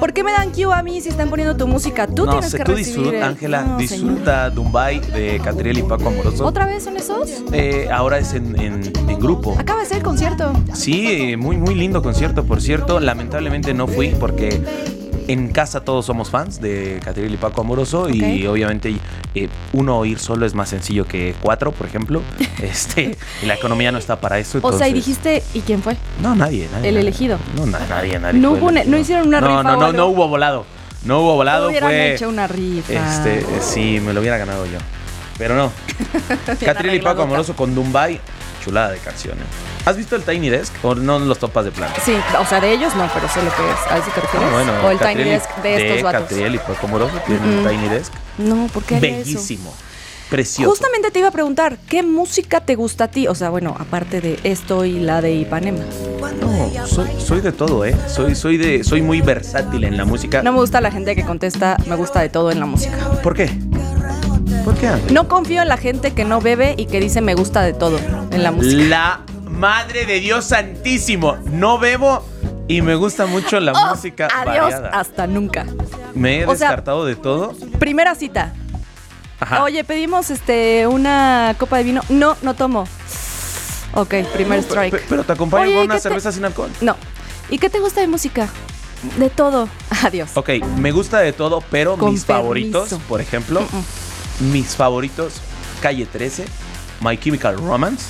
¿Por qué me dan cue a mí si están poniendo tu música? Tú No tienes sé, que tú recibir. disfruta, Ángela, No, disfruta Dumbai de Catriel y Paco Amoroso. ¿Otra vez son esos? Ahora es en grupo. Acaba de ser el concierto. Sí, muy, muy lindo concierto, por cierto. Lamentablemente no fui porque en casa todos somos fans de Catriel y Paco Amoroso. Y obviamente uno ir solo es más sencillo que 4, por ejemplo. Y la economía no está para eso. O sea, y entonces- dijiste, ¿y quién fue? No, nadie. El elegido. No, nadie. No fue hubo elegido. no hicieron una rifa o No algo. hubo volado. No hubo volado, Hubieran fue... hecho una rifa. Sí, me lo hubiera ganado yo. Pero no. Catriel y Paco arregladota. Amoroso con Dumbai, chulada de canciones. ¿Has visto el Tiny Desk o no los topas de plano? Sí, o sea, de ellos no, pero sé lo que es. ¿A eso te refieres? Bueno, o el Catriel Tiny y- Desk de estos vatos. Catriel y Paco Amoroso tienen un Tiny Desk. No, ¿por qué haría eso? Bellísimo. Precioso. Justamente te iba a preguntar, ¿qué música te gusta a ti? O sea, bueno, aparte de esto y la de Ipanema. No, soy de todo, ¿eh? Soy muy versátil en la música. No me gusta la gente que contesta, me gusta de todo en la música. ¿Por qué? ¿Por qué, Ángel? No confío en la gente que no bebe y que dice me gusta de todo en la música. La madre de Dios santísimo. No bebo y me gusta mucho la música Adiós, variada. hasta nunca. Me he O sea, descartado de todo. Primera cita. Ajá. Oye, pedimos una copa de vino. No tomo. Ok, primer strike. Pero te acompaño Oye, con una ¿qué te- cerveza sin alcohol. No. ¿Y qué te gusta de música? De todo. Adiós. Ok, me gusta de todo, pero Con mis favoritos, permiso. por ejemplo, mis favoritos, Calle 13, My Chemical Romance,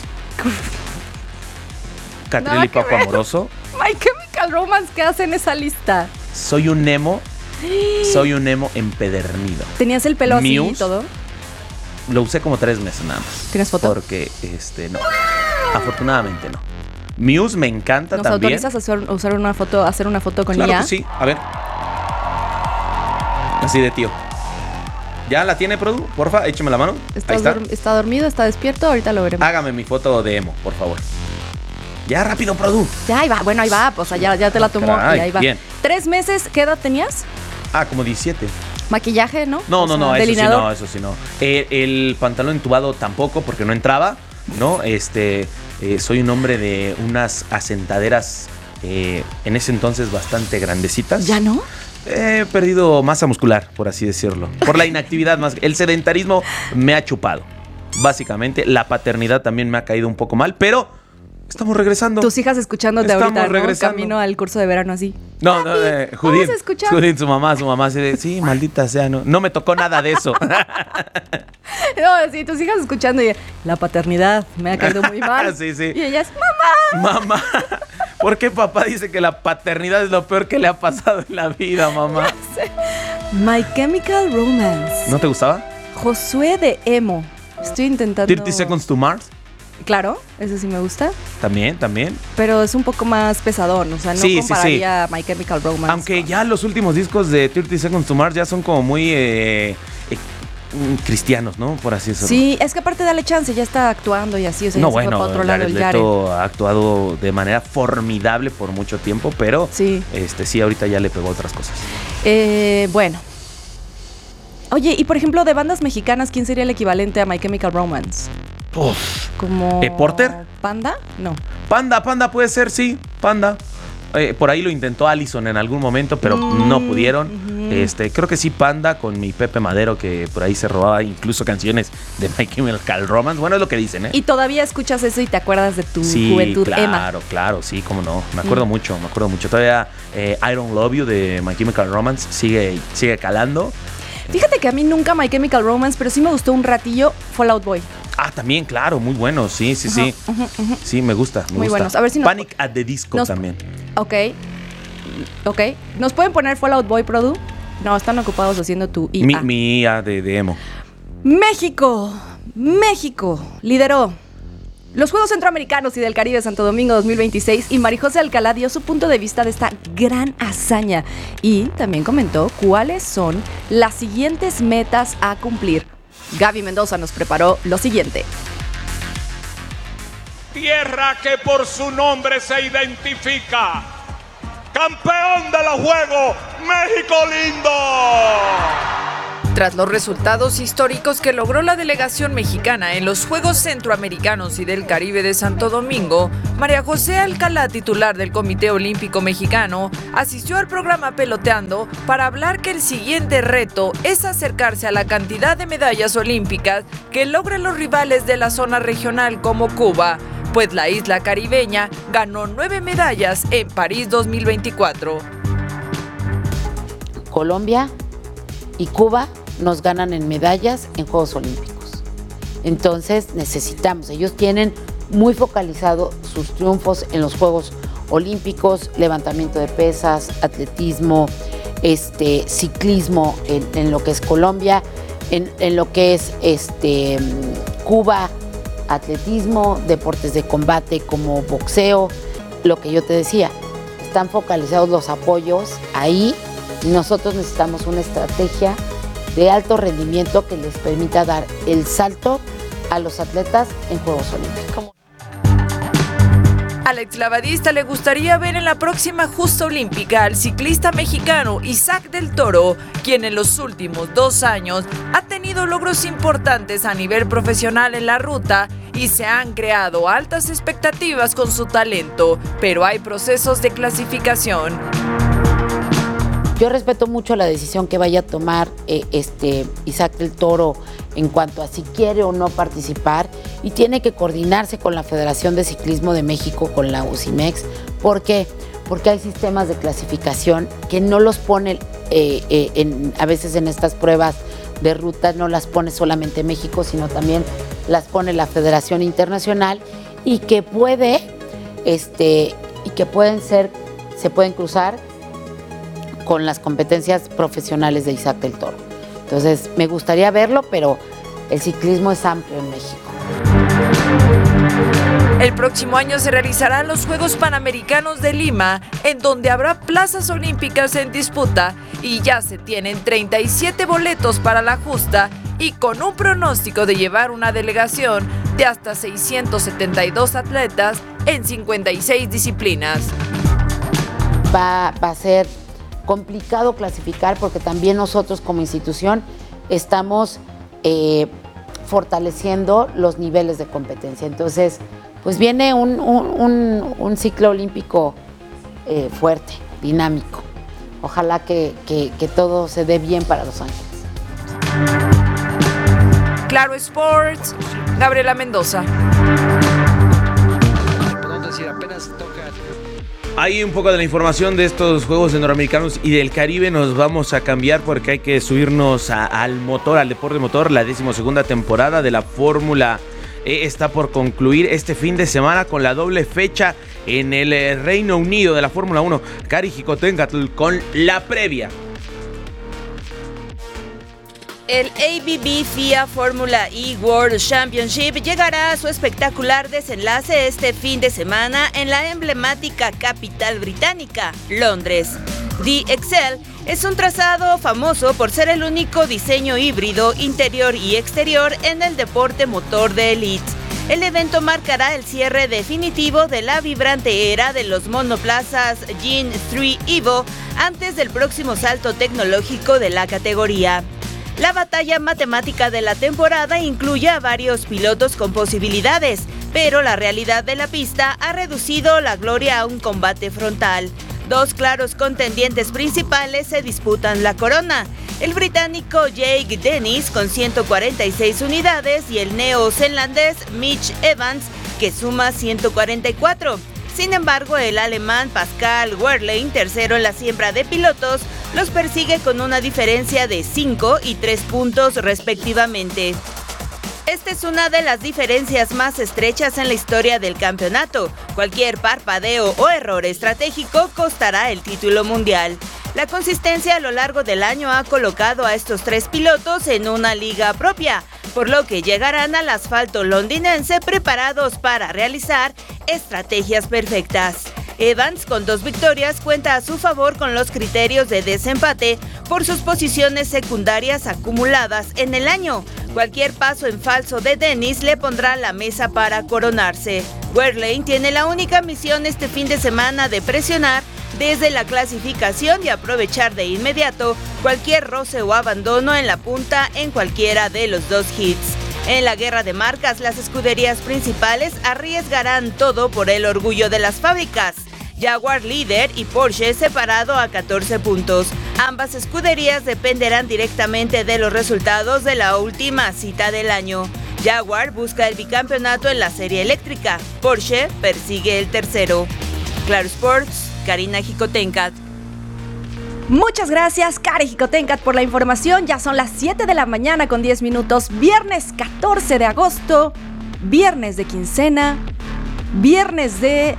Catriel Nada y que Paco ver. Amoroso, My Chemical Romance, ¿qué hace en esa lista? Soy un emo empedernido. ¿Tenías el pelo así y Muse. todo? Lo usé como 3 meses nada más. ¿Tienes foto? Porque, no. Afortunadamente no. Muse me encanta ¿Nos también. autorizas a hacer una foto con Claro IA? que sí. A ver. Así de tío. ¿Ya la tiene, Produ? Porfa, écheme la mano. Ahí está. ¿Está dormido? ¿Está despierto? Ahorita lo veremos. Hágame mi foto de emo, por favor. Ya, rápido, Produ. Ya, ahí va. Bueno, ahí va. Pues ya te la tomó Caray, y ahí va. bien. 3 meses, ¿qué edad tenías? Como 17. Maquillaje, ¿no? No, O sea, eso delineador. sí no. El pantalón entubado tampoco, porque no entraba, ¿no? Soy un hombre de unas asentaderas en ese entonces bastante grandecitas. ¿Ya no? He perdido masa muscular, por así decirlo. Por la inactividad más. El sedentarismo me ha chupado. Básicamente, la paternidad también me ha caído un poco mal, pero estamos regresando. Tus hijas escuchándote Estamos ahorita, ¿no? regresando. Camino al curso de verano así. No, Judith, vamos a escuchar. Judith, su mamá así de, sí, maldita sea, no me tocó nada de eso. No, sí, tus hijas escuchando y la paternidad me ha caído muy mal. Sí. Y ellas, mamá. Mamá, ¿por qué papá dice que la paternidad es lo peor que le ha pasado en la vida, mamá? My Chemical Romance. ¿No te gustaba? Josué de Emo. Estoy intentando. 30 Seconds to Mars, Claro, ese sí me gusta. también. Pero es un poco más pesadón. O sea, no Sí, compararía My Chemical Romance. Aunque ya los últimos discos de 30 Seconds to Mars ya son como muy cristianos, ¿no? Por así decirlo. Sí, es que aparte dale chance, ya está actuando y así. O sea, No, ya se fue bueno, para otro lado Jared el Jared. Leto ha actuado de manera formidable por mucho tiempo, pero Sí. sí, ahorita ya le pegó otras cosas. Bueno. Oye, y por ejemplo, de bandas mexicanas, ¿quién sería el equivalente a My Chemical Romance? Uf. ¿Como ¿Porter? ¿Panda? No. Panda puede ser, sí, Panda. Por ahí lo intentó Allison en algún momento, pero no pudieron. Creo que sí, Panda con mi Pepe Madero, que por ahí se robaba incluso canciones de My Chemical Romance. Bueno, es lo que dicen, ¿eh? Y todavía escuchas eso y te acuerdas de tu Sí, juventud, Emma. claro, sí, cómo no. Me acuerdo mucho. Todavía I Don't Love You de My Chemical Romance sigue calando. Fíjate que a mí nunca My Chemical Romance, pero sí me gustó un ratillo Fall Out Boy. También, claro, muy bueno, sí. Sí, me gusta. Muy gusta. buenos. A ver si nos- Panic at the Disco también. Ok. ¿Nos pueden poner Fall Out Boy, Produ? No, están ocupados haciendo tu IA. Mi IA de emo. México lideró los Juegos Centroamericanos y del Caribe Santo Domingo 2026 y Marijose Alcalá dio su punto de vista de esta gran hazaña y también comentó cuáles son las siguientes metas a cumplir. Gaby Mendoza nos preparó lo siguiente. Tierra que por su nombre se identifica. Campeón de los Juegos, México lindo. Tras los resultados históricos que logró la delegación mexicana en los Juegos Centroamericanos y del Caribe de Santo Domingo, María José Alcalá, titular del Comité Olímpico Mexicano, asistió al programa Peloteando para hablar que el siguiente reto es acercarse a la cantidad de medallas olímpicas que logran los rivales de la zona regional como Cuba, pues la isla caribeña ganó 9 medallas en París 2024. Colombia y Cuba nos ganan en medallas en Juegos Olímpicos. Entonces necesitamos, ellos tienen muy focalizado sus triunfos en los Juegos Olímpicos, levantamiento de pesas, atletismo, ciclismo en lo que es Colombia, en lo que es Cuba, atletismo, deportes de combate como boxeo, lo que yo te decía, están focalizados los apoyos ahí y nosotros necesitamos una estrategia de alto rendimiento que les permita dar el salto a los atletas en Juegos Olímpicos. Al exclavadista le gustaría ver en la próxima justa olímpica al ciclista mexicano Isaac del Toro, quien en los últimos 2 años ha tenido logros importantes a nivel profesional en la ruta y se han creado altas expectativas con su talento, pero hay procesos de clasificación. Yo respeto mucho la decisión que vaya a tomar Isaac del Toro en cuanto a si quiere o no participar y tiene que coordinarse con la Federación de Ciclismo de México, con la UCIMEX. ¿Por qué? Porque hay sistemas de clasificación que no los pone, a veces en estas pruebas de ruta no las pone solamente México, sino también las pone la Federación Internacional y que se pueden cruzar con las competencias profesionales de Isaac del Toro. Entonces, me gustaría verlo, pero el ciclismo es amplio en México. El próximo año se realizarán los Juegos Panamericanos de Lima, en donde habrá plazas olímpicas en disputa y ya se tienen 37 boletos para la justa y con un pronóstico de llevar una delegación de hasta 672 atletas en 56 disciplinas. Va a ser complicado clasificar porque también nosotros como institución estamos fortaleciendo los niveles de competencia. Entonces, pues viene un ciclo olímpico fuerte, dinámico. Ojalá que todo se dé bien para Los Ángeles. Claro Sports, Gabriela Mendoza. Hay un poco de la información de estos Juegos Centroamericanos y del Caribe. Nos vamos a cambiar porque hay que subirnos al motor, al deporte motor. La 12ª temporada de la Fórmula E está por concluir este fin de semana con la doble fecha en el Reino Unido de la Fórmula 1. Cari Jicotencatl con la previa. El ABB FIA Fórmula E World Championship llegará a su espectacular desenlace este fin de semana en la emblemática capital británica, Londres. The Excel es un trazado famoso por ser el único diseño híbrido interior y exterior en el deporte motor de élite. El evento marcará el cierre definitivo de la vibrante era de los monoplazas Gen 3 Evo antes del próximo salto tecnológico de la categoría. La batalla matemática de la temporada incluye a varios pilotos con posibilidades, pero la realidad de la pista ha reducido la gloria a un combate frontal. 2 claros contendientes principales se disputan la corona: el británico Jake Dennis con 146 unidades y el neozelandés Mitch Evans, que suma 144. Sin embargo, el alemán Pascal Wehrlein, tercero en la siembra de pilotos, los persigue con una diferencia de 5 y 3 puntos respectivamente. Esta es una de las diferencias más estrechas en la historia del campeonato. Cualquier parpadeo o error estratégico costará el título mundial. La consistencia a lo largo del año ha colocado a estos 3 pilotos en una liga propia, por lo que llegarán al asfalto londinense preparados para realizar estrategias perfectas. Evans, con 2 victorias, cuenta a su favor con los criterios de desempate por sus posiciones secundarias acumuladas en el año. Cualquier paso en falso de Dennis le pondrá la mesa para coronarse. Wehrlein tiene la única misión este fin de semana de presionar desde la clasificación y aprovechar de inmediato cualquier roce o abandono en la punta en cualquiera de los dos hits. En la guerra de marcas, las escuderías principales arriesgarán todo por el orgullo de las fábricas. Jaguar líder y Porsche separado a 14 puntos. Ambas escuderías dependerán directamente de los resultados de la última cita del año. Jaguar busca el bicampeonato en la serie eléctrica. Porsche persigue el tercero. Claro Sports, Karina Jicotencat. Muchas gracias, Kari Jicotencat, por la información. Ya son las 7 de la mañana con 10 minutos. Viernes 14 de agosto. Viernes de quincena. Viernes de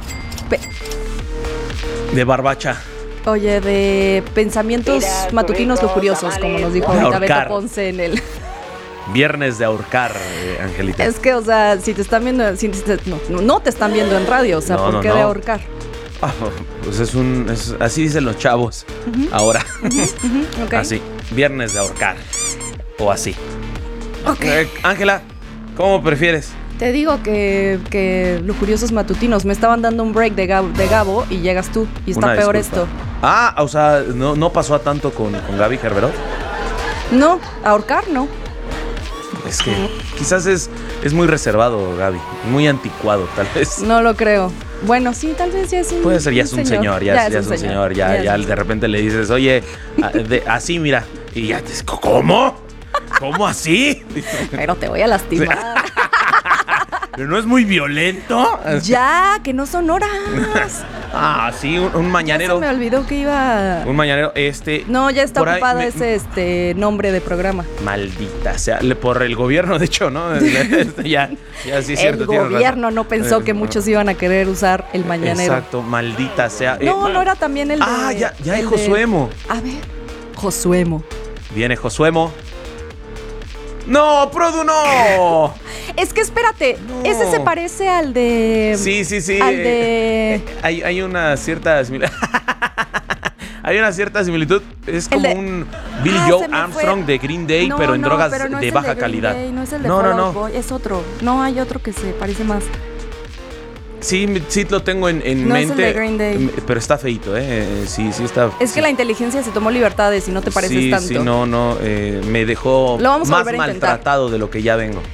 barbacha. Oye, de pensamientos matutinos lujuriosos, como nos dijo ahorita Beto Ponce en el... Viernes de ahorcar, Angelita. Es que, o sea, si te están viendo, no te están viendo en radio, o sea, ¿por qué de ahorcar? Pues así dicen los chavos ahora. Okay. Así, viernes de ahorcar. O así. Okay. Ángela, ¿cómo prefieres? Te digo que lujuriosos matutinos. Me estaban dando un break de Gabo y llegas tú. Y está peor esto. O sea, ¿no pasó a tanto con Gaby Gerberó? No, ahorcar no. Es que quizás es muy reservado, Gaby. Muy anticuado, tal vez. No lo creo. Bueno, sí, tal vez ya es un... Puede ser, ya es un señor. Ya es un señor. Ya de repente le dices, oye, así mira. Y ya te... ¿Cómo? ¿Cómo así? Pero te voy a lastimar. ¿Pero no es muy violento? Ya, que no son horas. Sí, un mañanero. Ya se me olvidó que iba... Un mañanero, No, ya está ocupado ese nombre de programa. Maldita sea, por el gobierno, de hecho, ¿no? ya sí es cierto. El gobierno no pensó que muchos iban a querer usar el mañanero. Exacto, maldita sea. No era también el de... Ya hay Josuemo. A ver, Josuemo. Viene Josuemo. ¡No, Produ, no! Es que espérate, ese se parece al de... Sí. Al de... Hay una cierta similitud. Hay una cierta similitud. Es como un Billy Joe Armstrong de Green Day, pero en drogas de baja calidad. No es el de Fall Out Boy, es otro. No, hay otro que se parece más. Sí lo tengo en no mente. Es el de Green Day. Pero está feito, Sí está. Es que la inteligencia se tomó libertades y no te pareces tanto. Sí, no. Me dejó más maltratado de lo que ya vengo.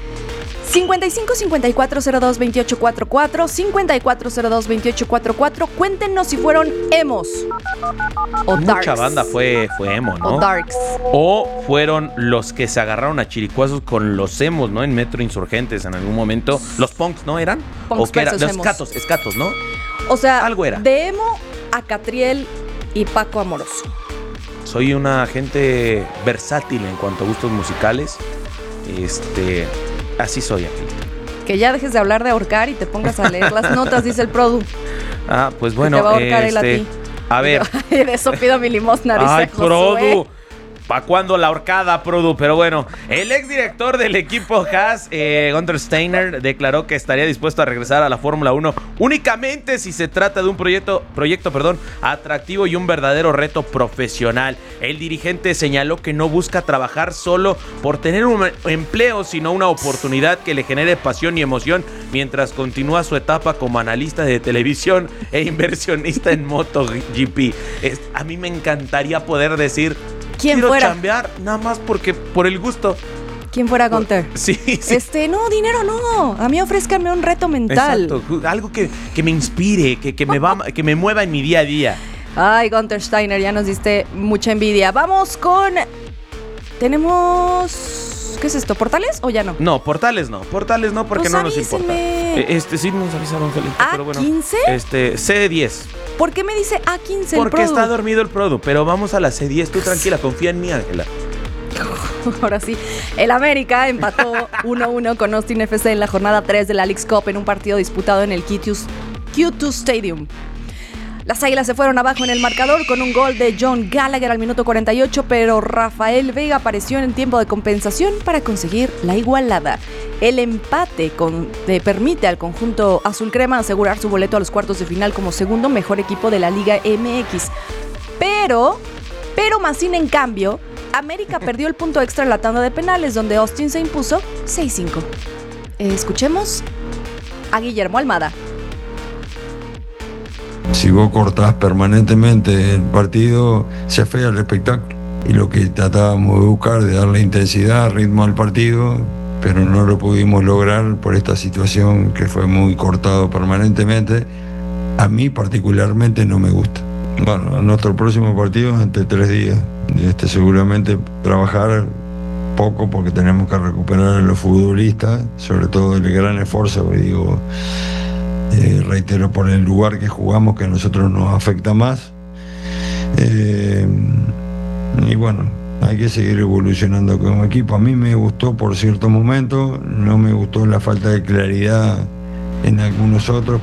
55-5402-2844, 5402-2844. Cuéntenos si fueron emos o darks. Mucha banda fue emo, ¿no? O darks. O fueron los que se agarraron a chiricuazos con los emos, ¿no? En Metro Insurgentes en algún momento. Los punks, ¿no eran? Punks, ¿o qué era? Los emos. escatos, ¿no? O sea, algo era. De emo a Catriel y Paco Amoroso. Soy una gente versátil en cuanto a gustos musicales. Así soy, Angelita. Que ya dejes de hablar de ahorcar y te pongas a leer las notas, dice el Produ. Pues bueno, te va a ahorcar él a ti. A ver. Y de eso pido mi limosna, dice Ay, Josué. Produ. ¿Para cuándo la ahorcada, Produ? Pero bueno, el exdirector del equipo Haas, Gunther Steiner, declaró que estaría dispuesto a regresar a la Fórmula 1 únicamente si se trata de un proyecto atractivo y un verdadero reto profesional. El dirigente señaló que no busca trabajar solo por tener un empleo, sino una oportunidad que le genere pasión y emoción mientras continúa su etapa como analista de televisión e inversionista en MotoGP. A mí me encantaría poder decir... Quiero chambear nada más por el gusto. ¿Quién fuera Gunther? Sí. No, dinero no. A mí ofrézcanme un reto mental. Exacto. Algo que me inspire, que me mueva en mi día a día. Ay, Gunther Steiner, ya nos diste mucha envidia. Vamos con... Tenemos... ¿Qué es esto? ¿Portales o ya no? No, portales no porque pues no nos importa. Sí nos avisaron, Felipe, pero bueno. ¿A15? C10. ¿Por qué me dice A15 el Porque está dormido el Produ, pero vamos a la C10. Tú tranquila, confía en mí, Ángela. Ahora sí, el América empató 1-1 con Austin FC en la jornada 3 de la Leagues Cup en un partido disputado en el Q2 Stadium. Las Águilas se fueron abajo en el marcador con un gol de John Gallagher al minuto 48, pero Rafael Vega apareció en tiempo de compensación para conseguir la igualada. El empate permite al conjunto azul crema asegurar su boleto a los cuartos de final como segundo mejor equipo de la Liga MX. Pero más sin en cambio, América perdió el punto extra en la tanda de penales, donde Austin se impuso 6-5. Escuchemos a Guillermo Almada. Si vos cortás permanentemente el partido, se afea el espectáculo. Y lo que tratábamos de buscar, de darle intensidad, ritmo al partido, pero no lo pudimos lograr por esta situación que fue muy cortado permanentemente. A mí particularmente no me gusta. Bueno, nuestro próximo partido es entre 3 días. Seguramente trabajar poco porque tenemos que recuperar a los futbolistas, sobre todo el gran esfuerzo, digo, reitero, por el lugar que jugamos, que a nosotros nos afecta más. Y bueno, hay que seguir evolucionando como equipo. A mí me gustó por ciertos momentos, no me gustó la falta de claridad en algunos otros.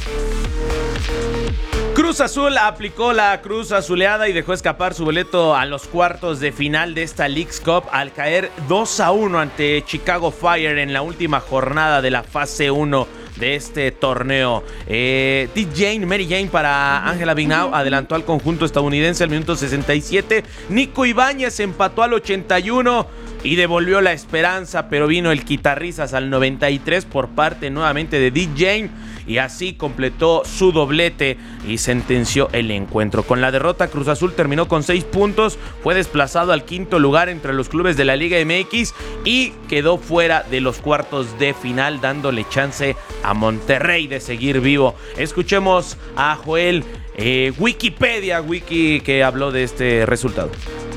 Cruz Azul aplicó la cruz azuleada y dejó escapar su boleto a los cuartos de final de esta Leagues Cup al caer 2-1 ante Chicago Fire en la última jornada de la fase 1 de este torneo. Mary Jane para Ángela Vignau adelantó al conjunto estadounidense al minuto 67. Nico Ibáñez empató al 81 y devolvió la esperanza, pero vino el quitarrisas al 93 por parte nuevamente de Jane. Y así completó su doblete y sentenció el encuentro. Con la derrota, Cruz Azul terminó con 6 puntos, fue desplazado al 5º lugar entre los clubes de la Liga MX y quedó fuera de los cuartos de final, dándole chance a Monterrey de seguir vivo. Escuchemos a Joel Wikipedia, que habló de este resultado.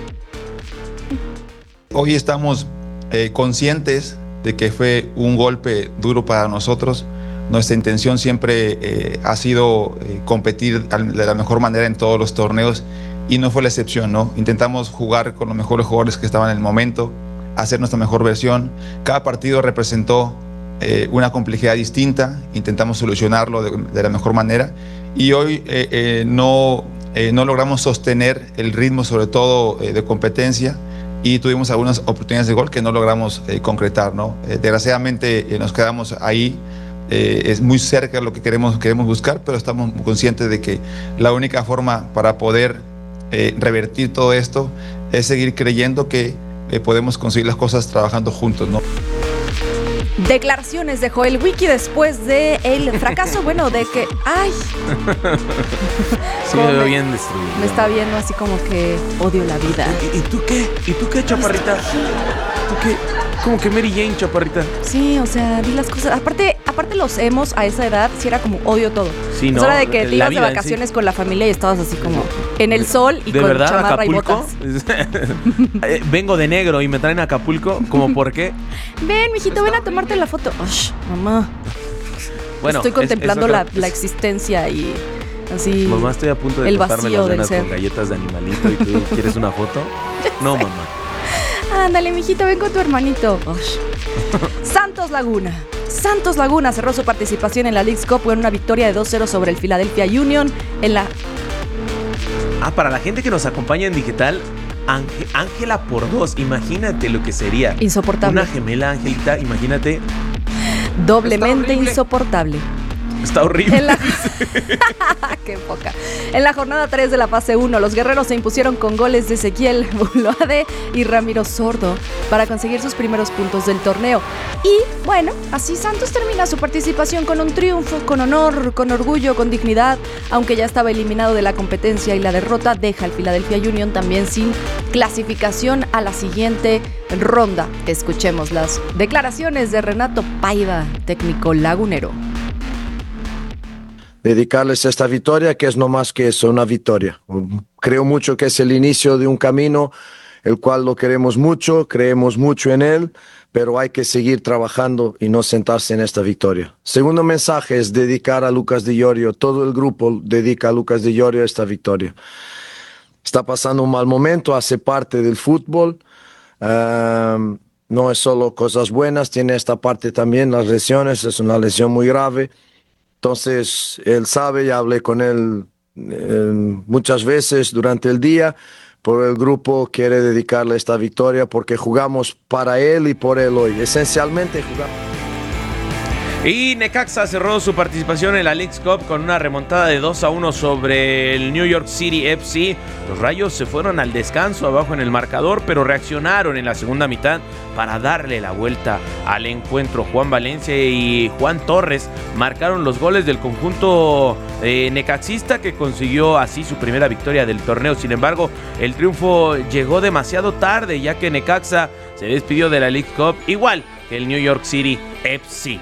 Hoy estamos conscientes de que fue un golpe duro para nosotros. Nuestra intención siempre ha sido competir de la mejor manera en todos los torneos y no fue la excepción, ¿no? Intentamos jugar con los mejores jugadores que estaban en el momento, hacer nuestra mejor versión. Cada partido representó una complejidad distinta, intentamos solucionarlo de la mejor manera y hoy no logramos sostener el ritmo, sobre todo de competencia, y tuvimos algunas oportunidades de gol que no logramos concretar, ¿no? Desgraciadamente nos quedamos ahí. Es muy cerca de lo que queremos buscar, pero estamos conscientes de que la única forma para poder revertir todo esto es seguir creyendo que podemos conseguir las cosas trabajando juntos, ¿no? Declaraciones de Joel Wiki después de el fracaso, bueno, de que sí, me veo bien destruido. Me está viendo así como que odio la vida. ¿Y tú qué, chaparrita? ¿Tú qué? Como que Mary Jane, chaparrita. Sí, o sea, vi las cosas. Aparte los emos a esa edad, sí era como odio todo. Sí, ¿no? Es hora de que te ibas de vacaciones con la familia y estabas así como en el sol y con verdad, chamarra Acapulco? y botas. Vengo de negro y me traen a Acapulco, ¿cómo por qué? Ven, mijito, ven a tomarte la foto. Mamá. Bueno, estoy contemplando la existencia y así. Mamá, estoy a punto de cortarme las venas con galletas de animalito y tú quieres una foto. No, mamá. Ándale, mijito, ven con tu hermanito. Santos Laguna cerró su participación en la Leagues Cup con una victoria de 2-0 sobre el Philadelphia Union en la... para la gente que nos acompaña en digital, Ángela por 2, imagínate lo que sería. Insoportable. Una gemela, Angelita, imagínate. Doblemente insoportable. Está horrible. ¡Qué poca! En la jornada 3 de la fase 1, los guerreros se impusieron con goles de Ezequiel Buloade y Ramiro Sordo para conseguir sus primeros puntos del torneo. Y, bueno, así Santos termina su participación con un triunfo, con honor, con orgullo, con dignidad, aunque ya estaba eliminado de la competencia y la derrota deja al Philadelphia Union también sin clasificación a la siguiente ronda. Escuchemos las declaraciones de Renato Paiva, técnico lagunero. Dedicarles esta victoria, que es no más que eso, una victoria. Creo mucho que es el inicio de un camino, el cual lo queremos mucho, creemos mucho en él, pero hay que seguir trabajando y no sentarse en esta victoria. Segundo mensaje es dedicar a Lucas Di Iorio, todo el grupo dedica a Lucas Di Iorio esta victoria. Está pasando un mal momento, hace parte del fútbol, no es solo cosas buenas, tiene esta parte también, las lesiones, es una lesión muy grave. Entonces, él sabe, ya hablé con él muchas veces durante el día, pero el grupo quiere dedicarle esta victoria porque jugamos para él y por él hoy. Esencialmente jugamos. Y Necaxa cerró su participación en la Leagues Cup con una remontada de 2-1 sobre el New York City FC. Los Rayos se fueron al descanso abajo en el marcador, pero reaccionaron en la segunda mitad para darle la vuelta al encuentro. Juan Valencia y Juan Torres marcaron los goles del conjunto necaxista, que consiguió así su primera victoria del torneo. Sin embargo, el triunfo llegó demasiado tarde, ya que Necaxa se despidió de la Leagues Cup igual que el New York City FC.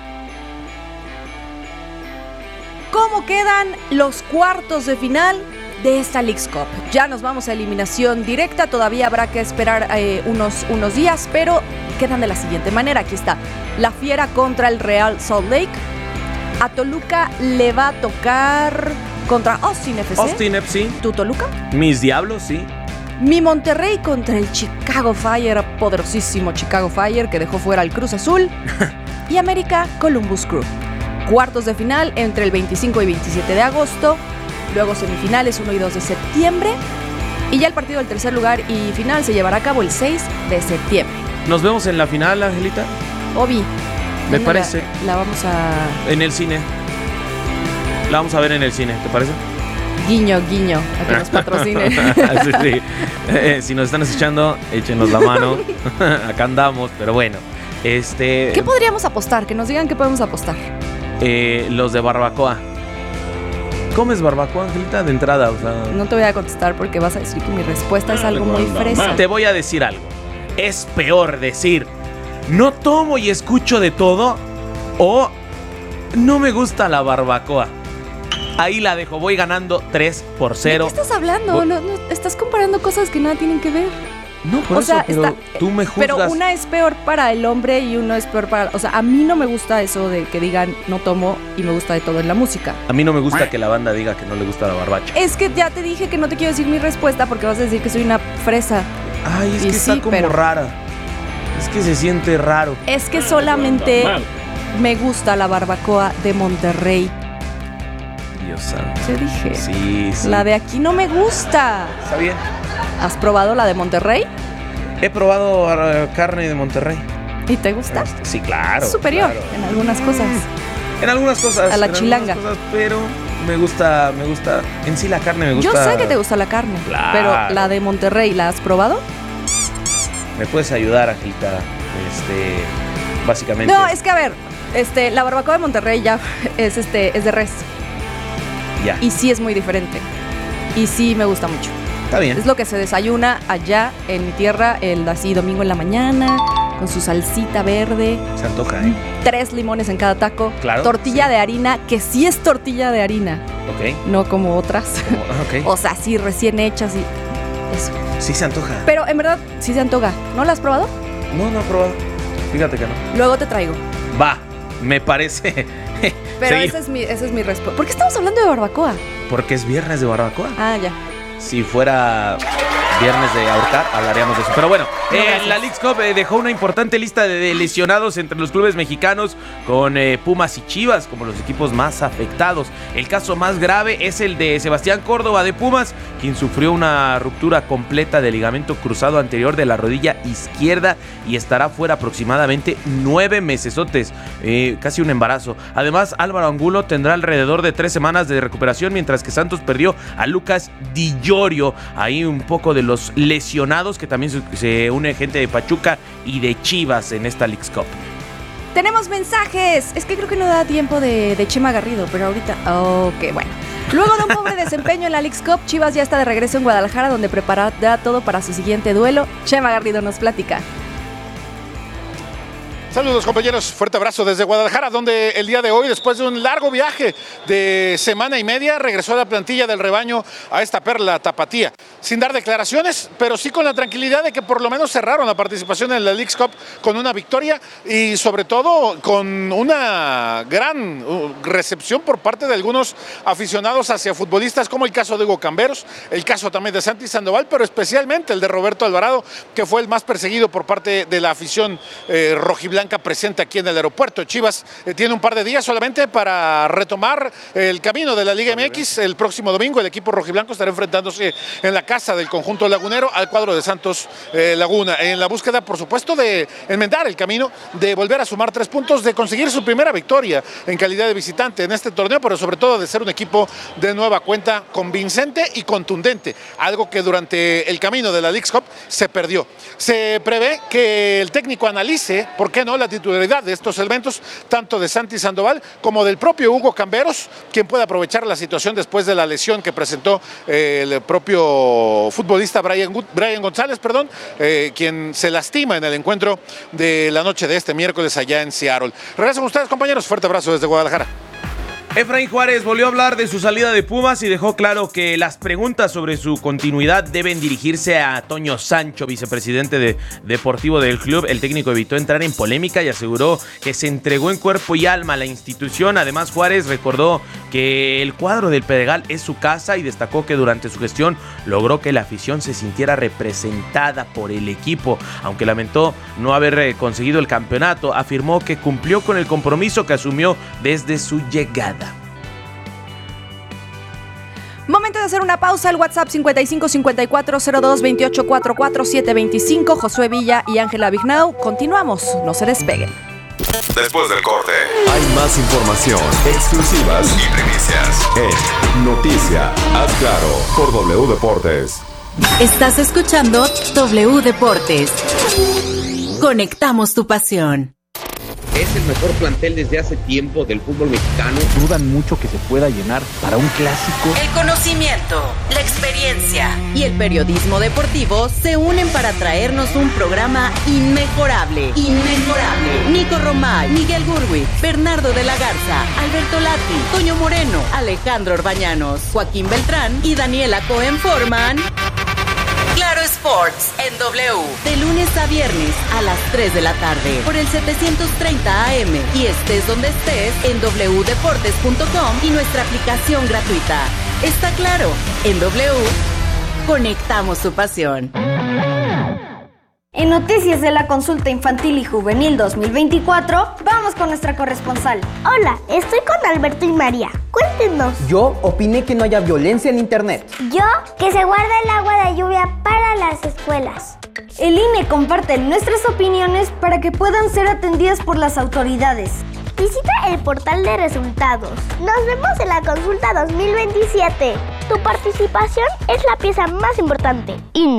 ¿Cómo quedan los cuartos de final de esta Leagues Cup? Ya nos vamos a eliminación directa, todavía habrá que esperar unos días, pero quedan de la siguiente manera. Aquí está: la Fiera contra el Real Salt Lake. A Toluca le va a tocar contra Austin FC. Austin FC. ¿Tu Toluca? Mis Diablos, sí. Mi Monterrey contra el Chicago Fire, poderosísimo Chicago Fire, que dejó fuera al Cruz Azul. Y América Columbus Crew. Cuartos de final entre el 25 y 27 de agosto. Luego semifinales 1 y 2 de septiembre. Y ya el partido del tercer lugar y final se llevará a cabo el 6 de septiembre. Nos vemos en la final, Angelita. Obi. Me parece. La vamos a... En el cine. La vamos a ver en el cine, ¿te parece? Guiño, guiño, a que nos patrocinen. Sí, sí. Si nos están escuchando, échenos la mano. Acá andamos, pero bueno. ¿Qué podríamos apostar? Que nos digan qué podemos apostar. Los de barbacoa. ¿Comes barbacoa, Angelita, de entrada? O sea... No te voy a contestar porque vas a decir que mi respuesta es algo muy fresa. Te voy a decir algo. Es peor decir no tomo y escucho de todo o no me gusta la barbacoa. Ahí la dejo, voy ganando 3-0. ¿De qué estás hablando? No, estás comparando cosas que nada tienen que ver. No, por eso, pero tú me juzgas. Pero una es peor para el hombre y uno es peor para... O sea, a mí no me gusta eso de que digan no tomo y me gusta de todo en la música. A mí no me gusta que la banda diga que no le gusta la barbacha. Es que ya te dije que no te quiero decir mi respuesta porque vas a decir que soy una fresa. Ay, es que está como rara. Es que se siente raro. Es que solamente me gusta la barbacoa de Monterrey. Dios santo. Te dije. Sí. La de aquí no me gusta. Está bien. ¿Has probado la de Monterrey? He probado carne de Monterrey. ¿Y te gusta? Sí, claro. Es superior claro. en algunas cosas. En algunas cosas. A la chilanga. Cosas, pero me gusta. En sí la carne me gusta. Yo sé que te gusta la carne. Claro. Pero la de Monterrey, ¿la has probado? ¿Me puedes ayudar, Angelita? Básicamente. No, es que a ver, la barbacoa de Monterrey ya es de res. Ya. Y sí es muy diferente. Y sí me gusta mucho. Está bien. Es lo que se desayuna allá en mi tierra, así domingo en la mañana, con su salsita verde. Se antoja, ¿eh? 3 limones en cada taco. Claro. Tortilla de harina, que sí es tortilla de harina. Ok. No como otras. Okay. O sea, sí, recién hechas y eso. Sí se antoja. Pero en verdad, sí se antoja. ¿No la has probado? No he probado. Fíjate que no. Luego te traigo. Va, me parece. Pero esa es mi respuesta. ¿Por qué estamos hablando de barbacoa? Porque es viernes de barbacoa. Ah, ya. Si fuera viernes de ahorcar, hablaríamos de eso. Pero bueno, la Leagues Cup dejó una importante lista de lesionados entre los clubes mexicanos, con Pumas y Chivas como los equipos más afectados. El caso más grave es el de Sebastián Córdoba de Pumas, quien sufrió una ruptura completa del ligamento cruzado anterior de la rodilla izquierda y estará fuera aproximadamente 9 mesesotes, casi un embarazo. Además, Álvaro Angulo tendrá alrededor de 3 semanas de recuperación, mientras que Santos perdió a Lucas Di Llorio. Ahí un poco de los lesionados, que también se une gente de Pachuca y de Chivas en esta Leagues Cup. Tenemos mensajes. Es que creo que no da tiempo de Chema Garrido, pero ahorita... Ok, bueno. Luego de un pobre desempeño en la Leagues Cup, Chivas ya está de regreso en Guadalajara, donde preparará todo para su siguiente duelo. Chema Garrido nos platica. Saludos, compañeros, fuerte abrazo desde Guadalajara, donde el día de hoy, después de un largo viaje de semana y media, regresó la plantilla del rebaño a esta perla tapatía, sin dar declaraciones, pero sí con la tranquilidad de que por lo menos cerraron la participación en la Leagues Cup con una victoria y sobre todo con una gran recepción por parte de algunos aficionados hacia futbolistas, como el caso de Hugo Camberos, el caso también de Santi Sandoval, pero especialmente el de Roberto Alvarado, que fue el más perseguido por parte de la afición rojiblanca rojiblanca presente aquí en el aeropuerto. Chivas tiene un par de días solamente para retomar el camino de la Liga MX. El próximo domingo el equipo rojiblanco estará enfrentándose en la casa del conjunto lagunero al cuadro de Santos Laguna, en la búsqueda, por supuesto, de enmendar el camino, de volver a sumar 3 puntos, de conseguir su primera victoria en calidad de visitante en este torneo, pero sobre todo de ser un equipo de nueva cuenta convincente y contundente, algo que durante el camino de la Leagues Cup se perdió. Se prevé que el técnico analice, ¿por qué no?, la titularidad de estos elementos, tanto de Santi Sandoval como del propio Hugo Camberos, quien puede aprovechar la situación después de la lesión que presentó el propio futbolista Brian González, quien se lastima en el encuentro de la noche de este miércoles allá en Seattle. Regreso con ustedes, compañeros. Fuerte abrazo desde Guadalajara. Efraín Juárez volvió a hablar de su salida de Pumas y dejó claro que las preguntas sobre su continuidad deben dirigirse a Toño Sancho, vicepresidente de deportivo del club. El técnico evitó entrar en polémica y aseguró que se entregó en cuerpo y alma a la institución. Además, Juárez recordó que el cuadro del Pedregal es su casa y destacó que durante su gestión logró que la afición se sintiera representada por el equipo. Aunque lamentó no haber conseguido el campeonato, afirmó que cumplió con el compromiso que asumió desde su llegada. Momento de hacer una pausa. El WhatsApp 5554022844 Josué Villa y Ángela Vignau. Continuamos, no se despeguen. Después del corte, hay más información, exclusivas y primicias en Noticia. Haz claro por W Deportes. Estás escuchando W Deportes. Conectamos tu pasión. Es el mejor plantel desde hace tiempo del fútbol mexicano. Dudan mucho que se pueda llenar para un clásico. El conocimiento, la experiencia y el periodismo deportivo se unen para traernos un programa inmejorable. Nico Romay, Miguel Gurwitz, Bernardo de la Garza, Alberto Lati, Toño Moreno, Alejandro Orbañanos, Joaquín Beltrán y Daniela Cohen forman Claro Sports en W, de lunes a viernes a las 3 de la tarde por el 730 AM y estés donde estés en wdeportes.com y nuestra aplicación gratuita. Está claro, en W conectamos tu pasión. En noticias de la consulta infantil y juvenil 2024, vamos con nuestra corresponsal. Hola, estoy con Alberto y María. Cuéntenos. Yo opiné que no haya violencia en internet. Yo, que se guarda el agua de lluvia para las escuelas. El INE comparte nuestras opiniones para que puedan ser atendidas por las autoridades. Visita el portal de resultados. Nos vemos en la consulta 2027. Tu participación es la pieza más importante. INE.